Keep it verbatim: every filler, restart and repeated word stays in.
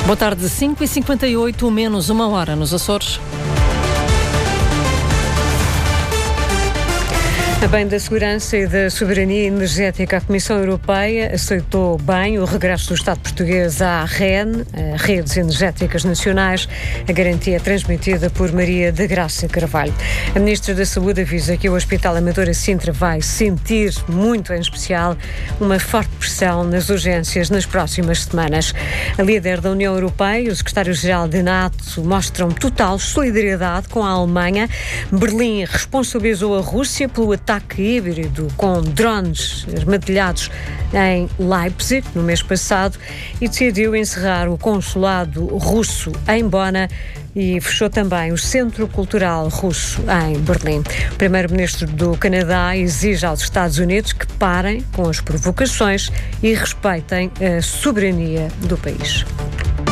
Boa tarde, cinco e cinquenta e oito, menos uma hora nos Açores. A bem da segurança e da soberania energética, a Comissão Europeia aceitou bem o regresso do Estado português à R E N, Redes Energéticas Nacionais. A garantia é transmitida por Maria da Graça Carvalho. A Ministra da Saúde avisa que o Hospital Amadora Sintra vai sentir, muito em especial, uma forte pressão nas urgências nas próximas semanas. A líder da União Europeia e o secretário-geral da NATO mostram total solidariedade com a Alemanha. Berlim responsabilizou a Rússia pelo ataque ataque híbrido com drones armadilhados em Leipzig no mês passado e decidiu encerrar o consulado russo em Bona e fechou também o Centro Cultural Russo em Berlim. O primeiro-ministro do Canadá exige aos Estados Unidos que parem com as provocações e respeitem a soberania do país.